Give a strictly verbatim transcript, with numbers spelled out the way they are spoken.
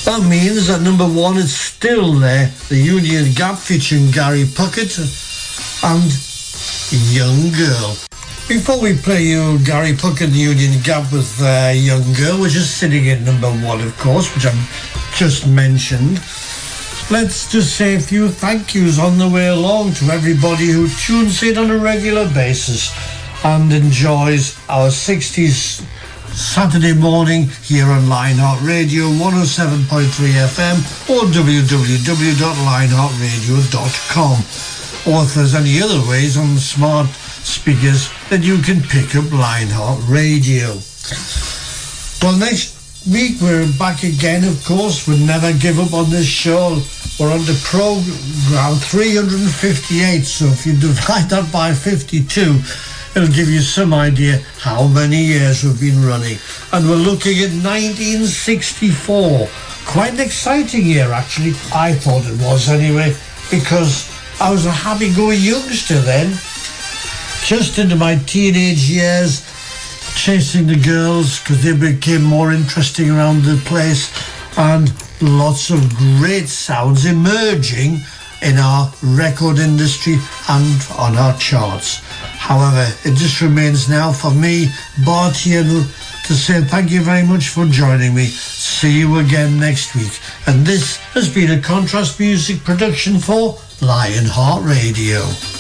That means that number one is still there, the Union Gap featuring Gary Puckett and Young Girl. Before we play you Gary Puckett and the Union Gap with uh, Young Girl, which is sitting at number one, of course, which I've just mentioned, let's just say a few thank yous on the way along to everybody who tunes in on a regular basis and enjoys our sixties Saturday morning here on Lionheart Radio one oh seven point three F M or w w w dot lionheart radio dot com, or if there's any other ways on the smart speakers that you can pick up Lionheart Radio. Well, next week we're back again, of course. We'll never give up on this show. We're on to program three hundred fifty-eight, so if you divide that by fifty-two, it'll give you some idea how many years we've been running. And we're looking at nineteen sixty-four. Quite an exciting year, actually. I thought it was anyway, because I was a happy-go youngster then, just into my teenage years, chasing the girls because they became more interesting around the place, and lots of great sounds emerging in our record industry and on our charts. However, it just remains now for me, Bart here, to say thank you very much for joining me. See you again next week. And this has been a Contrast Music production for Lionheart Radio.